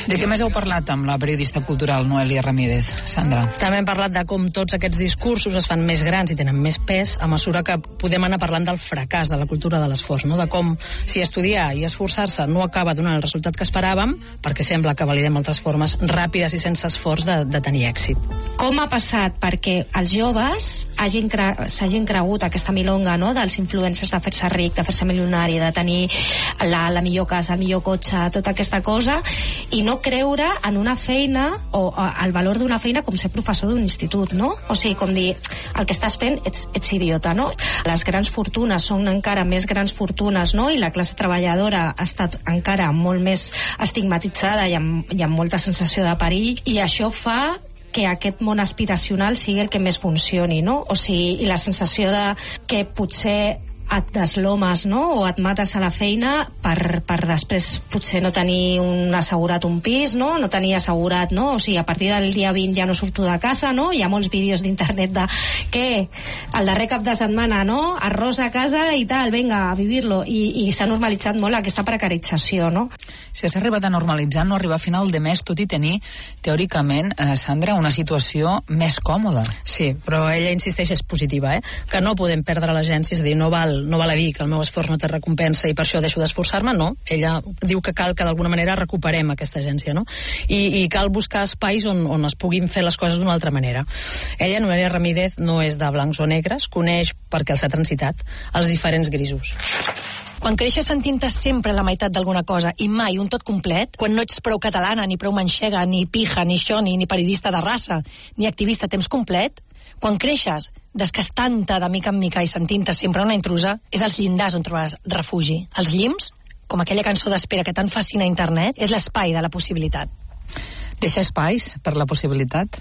De què més heu parlat amb la periodista cultural Noelia Ramírez, Sandra? També hem parlat de com tots aquests discursos es fan més grans i tenen més pes a mesura que podem anar parlant del fracàs de la cultura de l'esforç, no? De com si estudiar i esforçar-se no acaba donant el resultat que esperàvem, perquè sembla que validem altres formes ràpides i sense esforç de tenir èxit. Com ha passat perquè els joves s'hagin cregut aquesta milonga, no?, dels influencers de fer-se ric, de fer-se milionari, de tenir la millor casa, el millor cotxe, tota aquesta cosa, i no creure en una feina o el valor d'una feina com ser professor d'un institut, no? O sigui, com dir, el que estàs fent ets idiota, no? Les grans fortunes són encara més grans fortunes, no? I la classe treballadora ha estat encara molt més estigmatitzada i amb molta sensació de perill, i això fa que aquest món aspiracional sigui el que més funcioni, no? O sigui, i la sensació de que potser et deslomes, no?, o et mates a la feina per després potser no tenir assegurat un pis, no?, no tenir assegurat, no? O sigui, a partir del dia 20 ja no surto de casa, no? Hi ha molts vídeos d'internet de què? El darrer cap de setmana, no? Arròs a casa i tal, vinga, a vivir-lo. I s'ha normalitzat molt aquesta precarització, no? Si s'ha arribat a normalitzar, no arribar a final de mes, tot i tenir, teòricament, Sandra, una situació més còmoda. Sí, però ella insisteix, és positiva, que no podem perdre l'agència, és a dir, no val a dir que el meu esforç no té recompensa i per això deixo d'esforçar-me, no. Ella diu que cal que d'alguna manera recuperem aquesta agència, no? I cal buscar espais on es puguin fer les coses d'una altra manera. Ella, Noelia Ramírez, no és de blancs o negres, coneix, perquè els ha transitat, els diferents grisos. Quan creixes sentint-te sempre la meitat d'alguna cosa i mai un tot complet, quan no ets prou catalana, ni prou manxega, ni pija, ni xoni, ni periodista de raça, ni activista a temps complet, quan creixes descastant-te de mica en mica i sentint-te sempre una intrusa, és als llindars on trobes refugi. Els llims, com aquella cançó d'espera que tant fascina a internet, és l'espai de la possibilitat. Deixa espais per la possibilitat.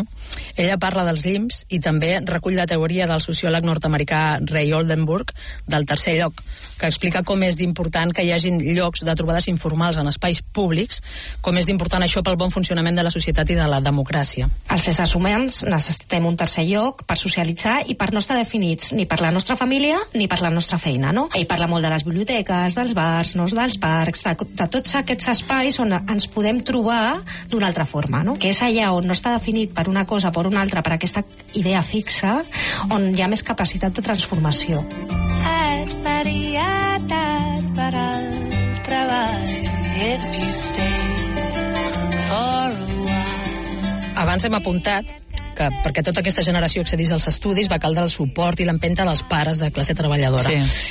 Ella parla dels llims i també recull la teoria del sociòleg nord-americà Ray Oldenburg del tercer lloc, que explica com és d'important que hi hagin llocs de trobades informals en espais públics, com és d'important això pel bon funcionament de la societat i de la democràcia. Els éssers humans necessitem un tercer lloc per socialitzar i per no estar definits ni per la nostra família ni per la nostra feina, no? Ell parla molt de les biblioteques, dels bars, no? Dels parcs, de tots aquests espais on ens podem trobar d'una altra forma, no? Que és allà on no està definit per una cosa, per una altra, per aquesta idea fixa, on hi ha més capacitat de transformació. Et faria tard per al treball if you stay for a while. Abans hem apuntat que perquè tota aquesta generació accedís als estudis va caldre el suport i l'empenta dels pares de classe treballadora,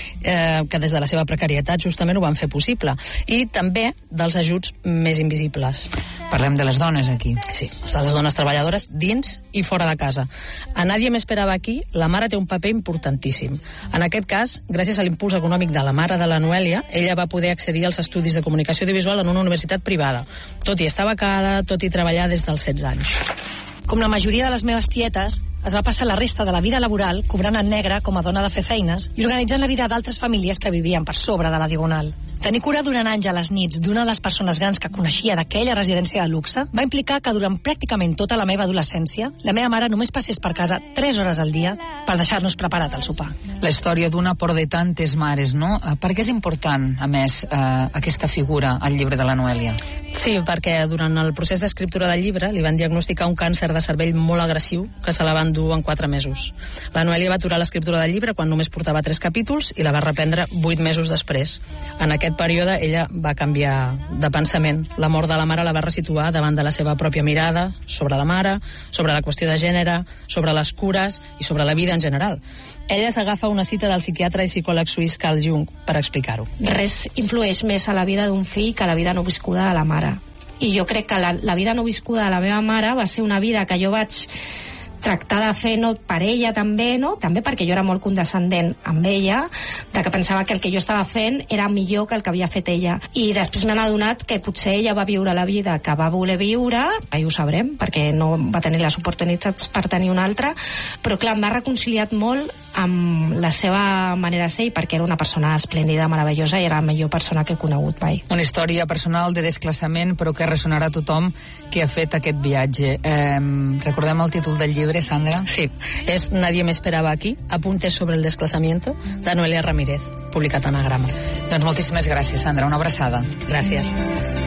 que des de la seva precarietat justament ho van fer possible, i també dels ajuts més invisibles. Parlem de les dones aquí. Sí, de les dones treballadores dins i fora de casa. A Nadie me esperava aquí, la mare té un paper importantíssim. En aquest cas, gràcies a l'impuls econòmic de la mare de la Noelia, ella va poder accedir als estudis de comunicació audiovisual en una universitat privada, tot i estar becada, tot i treballar des dels 16 anys. Com la majoria de les meves tietes, es va passar la resta de la vida laboral cobrant en negre com a dona de fer feines i organitzant la vida d'altres famílies que vivien per sobre de la diagonal. Tenir cura durant anys a les nits d'una de les persones grans que coneixia d'aquella residència de luxe va implicar que durant pràcticament tota la meva adolescència la meva mare només passés per casa 3 hores al dia per deixar-nos preparat el sopar. La història d'una por de tantes mares, no? Per què és important, a més, aquesta figura al llibre de la Noelia? Sí, perquè durant el procés d'escriptura del llibre li van diagnosticar un càncer de cervell molt agressiu que se la van dur en 4 mesos. La Noelia va aturar l'escriptura del llibre quan només portava 3 capítols i la va reprendre 8 mesos després. En aquest període ella va canviar de pensament. La mort de la mare la va resituar davant de la seva pròpia mirada sobre la mare, sobre la qüestió de gènere, sobre les cures i sobre la vida en general. Ella s'agafa una cita del psiquiatre i psicòleg suís Carl Jung per explicar-ho. Res influeix més a la vida d'un fill que la vida no viscuda de la mare. I jo crec que la vida no viscuda de la meva mare va ser una vida que jo vaig tractar de fer, no, per ella també, no? També perquè jo era molt condescendent amb ella, de que pensava que el que jo estava fent era millor que el que havia fet ella. I després m'han adonat que potser ella va viure la vida que va voler viure, i ho sabrem, perquè no va tenir les oportunitats per tenir una altra, però clar, m'ha reconciliat molt amb la seva manera de ser, perquè era una persona esplèndida, meravellosa, i era la millor persona que he conegut mai. Una història personal de desclassament, però que ressonarà a tothom que ha fet aquest viatge. Recordem el títol del llibre, Sandra? Sí, és Nadie me esperaba aquí, apuntes sobre el desplazamiento, de Noelia Ramírez, publicat a Anagrama. Doncs moltíssimes gràcies, Sandra. Una abraçada. Gràcies.